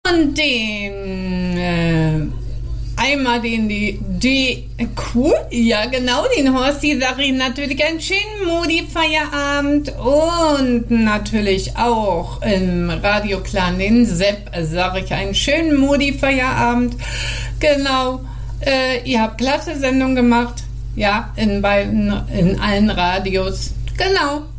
Und den einmal ja genau, den Horsti sage ich natürlich einen schönen Modi-Feierabend und natürlich auch im Radio Clan den Sepp sage ich einen schönen Modi-Feierabend. Genau, ihr habt klasse Sendung gemacht, ja, in allen Radios. Genau.